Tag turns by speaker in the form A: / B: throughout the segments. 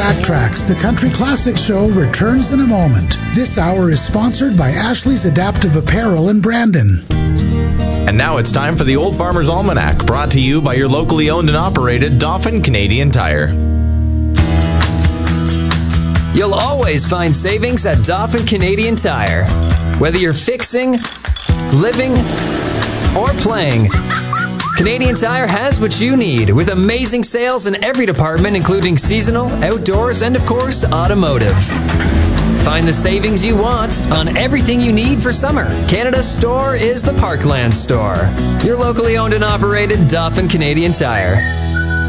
A: Backtracks, the Country Classic Show, returns in a moment. This hour is sponsored by Ashley's Adaptive Apparel in Brandon.
B: And now it's time for the Old Farmer's Almanac, brought to you by your locally owned and operated Dauphin Canadian Tire.
C: You'll always find savings at Dauphin Canadian Tire. Whether you're fixing, living, or playing, Canadian Tire has what you need, with amazing sales in every department, including seasonal, outdoors, and of course, automotive. Find the savings you want on everything you need for summer. Canada's store is the Parkland Store. Your locally owned and operated Dauphin Canadian Tire.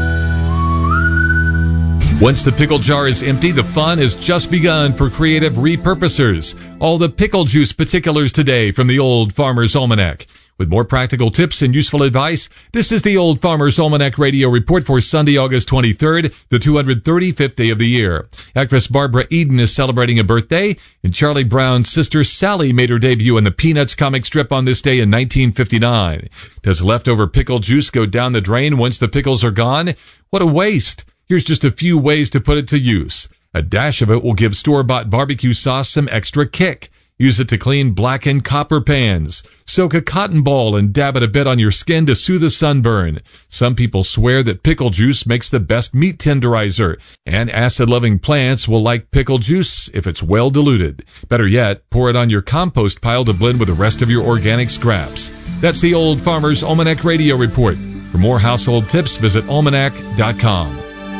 D: Once the pickle jar is empty, the fun has just begun for creative repurposers. All the pickle juice particulars today from the Old Farmer's Almanac. With more practical tips and useful advice, this is the Old Farmer's Almanac Radio Report for Sunday, August 23rd, the 235th day of the year. Actress Barbara Eden is celebrating a birthday, and Charlie Brown's sister Sally made her debut in the Peanuts comic strip on this day in 1959. Does leftover pickle juice go down the drain once the pickles are gone? What a waste! Here's just a few ways to put it to use. A dash of it will give store-bought barbecue sauce some extra kick. Use it to clean blackened copper pans. Soak a cotton ball and dab it a bit on your skin to soothe a sunburn. Some people swear that pickle juice makes the best meat tenderizer, and acid-loving plants will like pickle juice if it's well diluted. Better yet, pour it on your compost pile to blend with the rest of your organic scraps. That's the Old Farmer's Almanac Radio Report. For more household tips, visit almanac.com.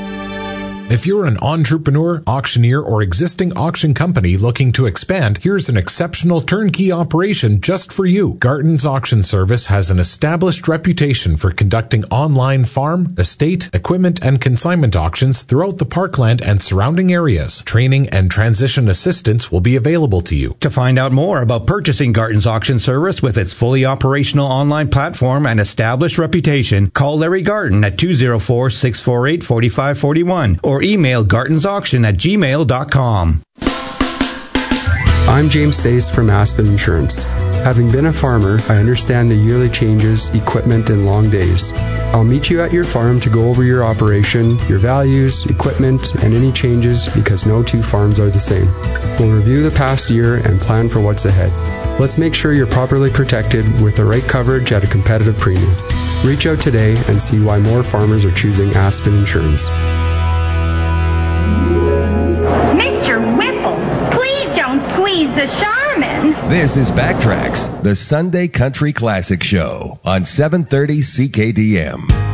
E: If you're an entrepreneur, auctioneer, or existing auction company looking to expand, here's an exceptional turnkey operation just for you. Garton's Auction Service has an established reputation for conducting online farm, estate, equipment, and consignment auctions throughout the Parkland and surrounding areas. Training and transition assistance will be available to you.
F: To find out more about purchasing Garton's Auction Service with its fully operational online platform and established reputation, call Larry Garton at 204-648-4541 or email gartonsauction@gmail.com.
G: I'm James Stace from Aspen Insurance. Having been a farmer, I understand the yearly changes, equipment, and long days. I'll meet you at your farm to go over your operation, your values, equipment, and any changes, because no two farms are the same. We'll review the past year and plan for what's ahead. Let's make sure you're properly protected with the right coverage at a competitive premium. Reach out today and see why more farmers are choosing Aspen Insurance.
H: Mr. Whipple, please don't squeeze the Charmin.
I: This is Backtracks, the Sunday Country Classic Show on 730 CKDM.